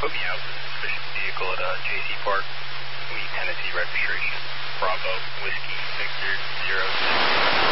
put me out with a suspicious vehicle at JC Park. We Tennessee registration. Bravo Whiskey Victor 06.